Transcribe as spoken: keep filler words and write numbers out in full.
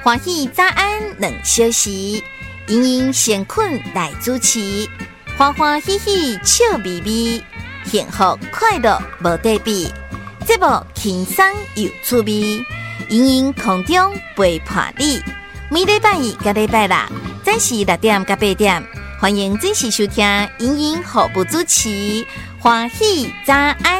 欢喜早安两小时，盈盈闲困来主持，欢欢喜喜笑眯眯，幸福快乐无对比。节目轻松有趣味，盈盈空中陪伴你。每礼拜一甲礼拜六，早时六点甲八点，欢迎准时收听盈盈服务主持，欢喜早安。